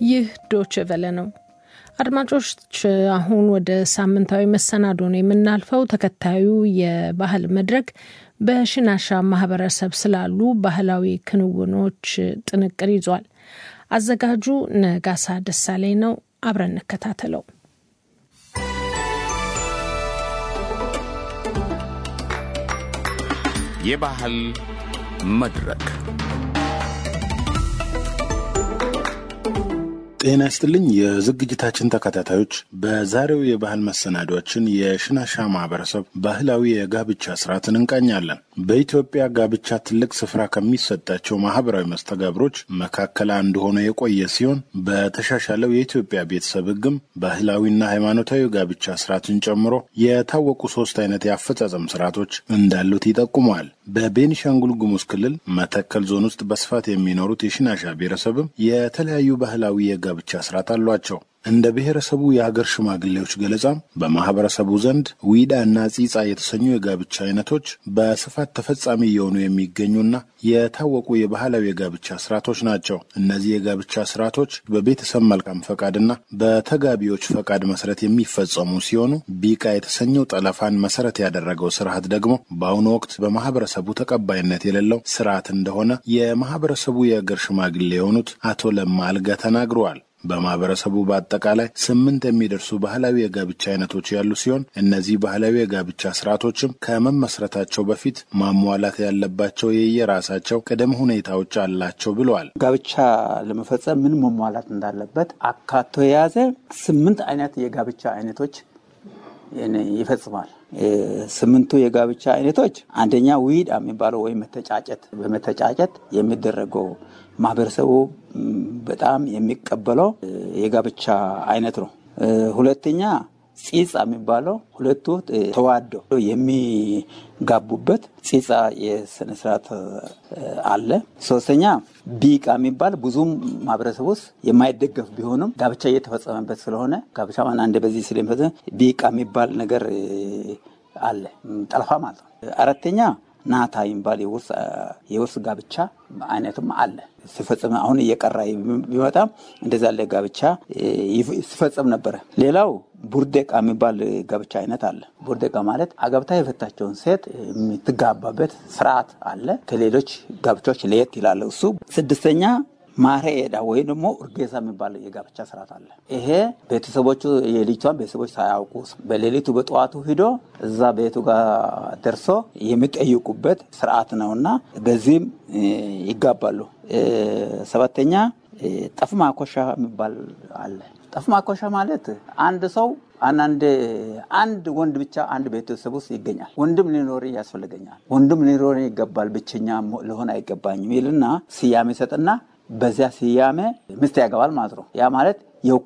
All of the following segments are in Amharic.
ይህ ዶቼ ቬለ ነው። አድማጮች አሁን ወደ ሳምንታዊ መሰናዶ ነው የምናልፈው። ተከታዩ የባህል መድረክ በሽናሻ ማህበረሰብ ስላሉ ባህላዊ ክንውኖች ጥንቅር ይዟል። አዘጋጁ ነጋሳ ደሳለኝ ነው። አብረን እንከታተለው። የባህል መድረክ ጤና ይስጥልኝ የዝግጅታችን ተከታታዮች። በዛሬው የባህል መሰናዶአችን የሽናሻ ማህበረሰብ ባህላዊ የጋብቻ ስርዓትን እንቃኛለን። በኢትዮጵያ ጋብቻ ትልቅ ስፍራ ከሚሰጣቸው ማህበራዊ መስተጋብሮች መካከል አንዱ ሆኖ የቆየ ሲሆን በተሻሻለው የኢትዮጵያ ቤተሰብ ሕግም ባህላዊና ሃይማኖታዊ ጋብቻ ስርዓትን ጨምሮ የታወቁ 3 አይነት የአፈጻጸም ስርዓቶች እንዳሉት ይጠቁማል። በቤኒሻንጉል ጉሙዝ ክልል መተከል ዞን ውስጥ በስፋት የሚኖሩት የሽናሻ ብሔረሰብም የተለያዩ ባህላዊ የጋብቻ ስርዓት አሏቸው። እንደ ብሔረሰቡ የሀገር ሽማግሌዎች ገለጻም በማህበረሰቡ ዘንድ ዊዳና ጺጻ የተሰኙ የጋብቻ አይነቶች በስፋት ተፈጻሚ የሆኑ የሚገኙና የታወቁ የባህላዊ የጋብቻ ስርዓቶች ናቸው። እነዚህ የጋብቻ ስርዓቶች በቤተሰብ መልካም ፈቃድና በተጋቢዎች ፈቃድ መሰረት የሚፈጸሙ ሲሆኑ ቢቃ የተሰኘው ጠለፋን መሰረት ያደረገው ስርዓት ደግሞ በአሁኑ ወቅት በማህበረሰቡ ተቀባይነት የሌለው ስርዓት እንደሆነ የማህበረሰቡ የሀገር ሽማግሌ የሆኑት አቶ ለማ አልጋ ተናግረዋል። በማህበረሰቡ በአጠቃላይ 8 የሚደርሱ ባህላዊ የጋብቻ አይነቶች ያሉ ሲሆን እነዚህ ባህላዊ የጋብቻ ስርዓቶችም ከመመስረታቸው በፊት ማሟላት ያለባቸው የየራሳቸው ቅድመ ሁኔታዎች አላቸው ብለዋል። ጋብቻ ለመፈጸም ምን ማሟላት እንዳለበት አካቶ የያዘ 8 አይነት የጋብቻ አይነቶች ይፈጽማል። 8ቱ የጋብቻ አይነቶች አንደኛ ዊዳ የሚባለው ወይ በመተጫጨት የሚደረገው ማህበረሰቡ በጣም የሚቀበለው የጋብቻ አይነት ነው። ሁለተኛ ጺጻ የሚባለው ሁለቱ ተዋደው የሚጋቡበት ጺጻ የስነ ስርዓት አለ። ሶስተኛ ቢቃ የሚባል ብዙም ማህበረሰቡ ውስጥ የማይደገፍ ቢሆንም ጋብቻ እየተፈጸመበት ስለሆነ ጋብቻ ማን አንደ በዚህ ስለሚፈጸም ቢቃ የሚባል ነገር አለ፣ ጠለፋ ማለት ነው። አራተኛ ናታ የሚባል የውርስ ጋብቻ አይነትም አለ። ሲፈጸም አሁን እየቀራ ቢመጣም እንደዛ ያለ ጋብቻ ሲፈጸም ነበር። ሌላው ቡርዴቃ የሚባል ጋብቻ አይነት አለ። ቡርዴቃ ማለት አጋብታ የፈታቸውን ሴት የምትጋባበት ስርዓት አለ። ከሌሎች ጋብቻዎች ለየት ይላል እሱ። 6ኛ ማሬዳ ወይ ደግሞ ኡርጌሳ የሚባል የጋብቻ ስርዓት አለ። ይሄ ቤተሰቦቹ የልጅቷን ቤተሰቦች ሳያውቁ በሌሊቱ በጠዋቱ ሄዶ እዛ ቤቱ ጋር ደርሶ የሚጠይቁበት ስርዓት ነውና በዚህም ይጋባሉ። 7ኛ ጠፍማኮሻ የሚባል አለ። ጠፍማኮሻ ማለት አንድ ሰው አንድ ወንድ ብቻ አንድ ቤተሰብ ውስጥ ይገኛል። ወንድም ሊኖር ያስፈልገኛል፣ ወንድም ሊኖር ይገባል፣ ብቸኛ ለሆነ አይገባኝም ይልና ስያሜ ሰጥና በዚያ ስያሜ ሚስት ያገባል ማለት ነው። ያ ማለት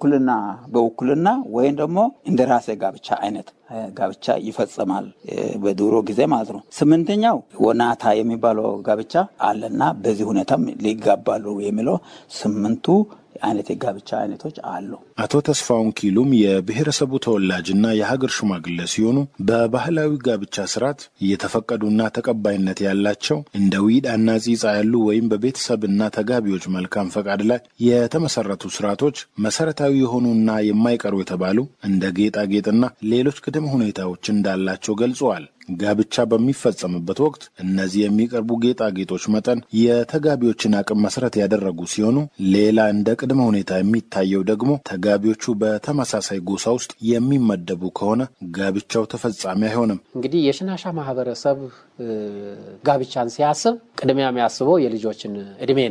በውክልና ወይም ደግሞ እንደራሴ ጋብቻ አይነት ጋብቻ ይፈጸማል በድሮ ጊዜ ማለት ነው። 8ኛው ወናታ የሚባለው ጋብቻ አለና በዚህ ሁኔታም ሊጋባሉ የሚለው 8ቱ አይነት የጋብቻ አይነቶች አሉ። አቶ ተስፋውን ኪሉም የብሔረሰቡ ተወላጅና የሀገር ሽማግሌ ሲሆኑ በባህላዊ ጋብቻ ስርዓት የተፈቀዱና ተቀባይነት ያላቸው እንደ ዊዳና ጺጻ ያሉ ወይም በቤተሰብና ተጋቢዎች መልካም ፈቃድ ላይ የተመሰረቱ ስርዓቶች መሰረታዊ የሆኑና የማይቀሩ የተባሉ እንደ ጌጣጌጥና ሌሎች ቅድመ ሁኔታዎች እንዳላቸው ገልጸዋል። ጋብቻ በሚፈጸምበት ወቅት እነዚህ የሚቀርቡ ጌጣጌጦች መጠን የተጋቢዎችን አቅም መሰረት ያደረጉ ሲሆኑ ሌላ እንደ ቅድመ ሁኔታ የሚታየው ደግሞ ተጋቢዎቹ በተመሳሳይ ጎሳ ውስጥ የሚመደቡ ከሆነ ጋብቻው ተፈጻሚ አይሆንም። እንግዲህ የሽናሻ ማህበረሰብ ጋብቻን ሲያስብ ቅድሚያ የሚያስበው የልጆችን እድሜ